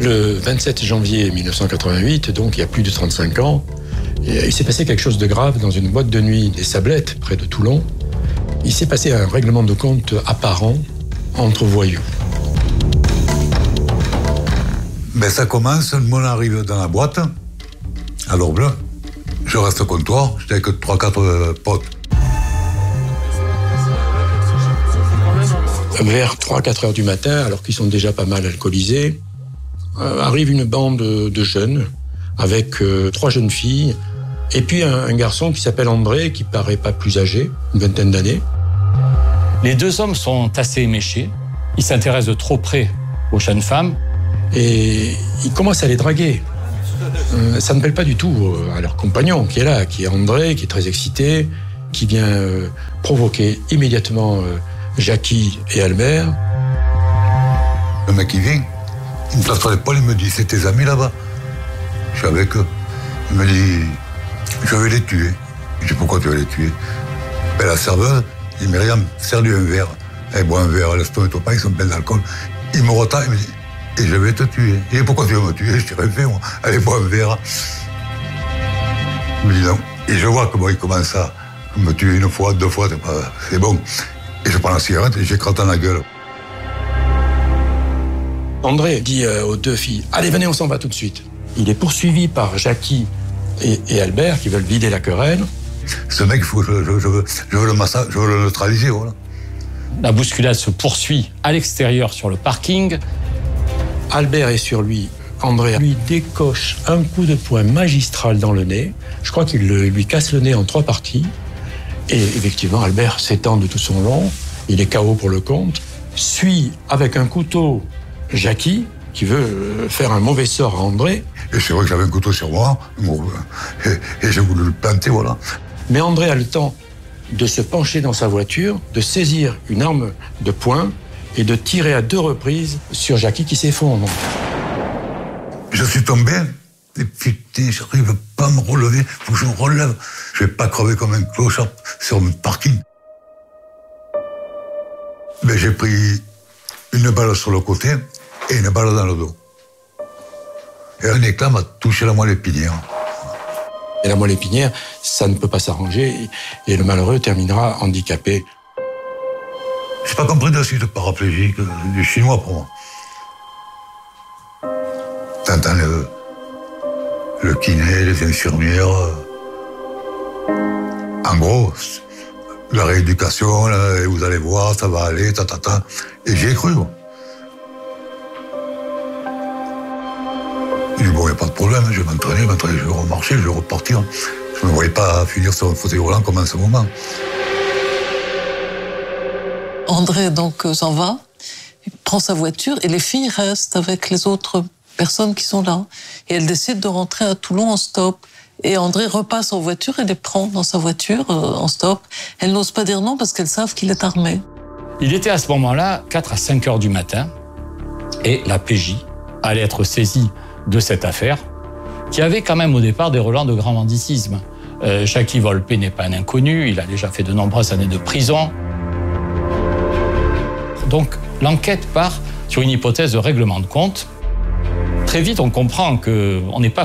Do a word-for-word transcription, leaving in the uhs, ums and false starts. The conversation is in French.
Le vingt-sept janvier mille neuf cent quatre-vingt-huit, donc il y a plus de trente-cinq ans, il s'est passé quelque chose de grave dans une boîte de nuit des Sablettes, près de Toulon. Il s'est passé un règlement de compte apparent entre voyous. Ben ça commence, le monde arrive dans la boîte, à l'Orbleu. Je reste au comptoir, j'étais avec trois quatre potes. Vers trois quatre heures du matin, alors qu'ils sont déjà pas mal alcoolisés, euh, arrive une bande de jeunes avec euh, trois jeunes filles et puis un, un garçon qui s'appelle André, qui paraît pas plus âgé, une vingtaine d'années. Les deux hommes sont assez éméchés. Ils s'intéressent de trop près aux jeunes femmes. Et ils commencent à les draguer. Euh, ça ne plaît pas du tout à leur compagnon qui est là, qui est André, qui est très excité, qui vient euh, provoquer immédiatement euh, Jackie et Albert. Le mec il vient, il me place sur l'épaule, il me dit « C'est tes amis là-bas ?» Je suis avec eux. Il me dit « Je vais les tuer. » Je dis « Pourquoi tu vas les tuer ?» Ben, la serveuse, il me dit « Regarde, serre-lui un verre. Eh, bois un verre, laisse-toi ton pain, ils sont pleins d'alcool. » Il me retend, il me dit « Et je vais te tuer. » Et pourquoi tu veux me tuer? Je t'ai rien fait, moi. Allez, bois un verre. Il me dit non. Et je vois comment il commence à me tuer une fois, deux fois, c'est pas... c'est bon. Et je prends la cigarette et j'écrase dans la gueule. André dit euh, aux deux filles « Allez, venez, on s'en va tout de suite. » Il est poursuivi par Jackie et, et Albert qui veulent vider la querelle. Ce mec, il faut, je, je, je, veux, je veux le massacre, je veux le neutraliser, voilà. La bousculade se poursuit à l'extérieur sur le parking. Albert est sur lui. André lui décoche un coup de poing magistral dans le nez. Je crois qu'il lui casse le nez en trois parties. Et effectivement, Albert s'étend de tout son long. Il est K O pour le compte. Suit avec un couteau Jackie, qui veut faire un mauvais sort à André. Et c'est vrai que j'avais un couteau sur moi. Et, et j'ai voulu le planter, voilà. Mais André a le temps de se pencher dans sa voiture, de saisir une arme de poing et de tirer à deux reprises sur Jackie qui s'effondre. Je suis tombé, et putain, j'arrive pas à me relever, faut que je me relève. Je vais pas crever comme un clochard sur le parking. Mais j'ai pris une balle sur le côté et une balle dans le dos. Et un éclat m'a touché la moelle épinière. Et la moelle épinière, ça ne peut pas s'arranger et le malheureux terminera handicapé. J'ai pas compris de la suite paraplégique, du chinois pour moi. T'entends le, le kiné, les infirmières. En gros, la rééducation, là, vous allez voir, ça va aller, ta, ta, ta. Et j'y ai cru. J'ai dit, bon, il n'y a pas de problème, je vais m'entraîner, m'entraîner, je vais remarcher, je vais repartir. Je ne me voyais pas finir sur un fauteuil roulant comme en ce moment. André donc s'en va, il prend sa voiture et les filles restent avec les autres personnes qui sont là. Et elles décident de rentrer à Toulon en stop. Et André repasse en voiture et les prend dans sa voiture euh, en stop. Elles n'osent pas dire non parce qu'elles savent qu'il est armé. Il était à ce moment-là quatre à cinq heures du matin et la P J allait être saisie de cette affaire qui avait quand même au départ des relents de grand banditisme. Euh, Jackie Volpé n'est pas un inconnu, il a déjà fait de nombreuses années de prison. Donc l'enquête part sur une hypothèse de règlement de compte. Très vite, on comprend qu'on n'est pas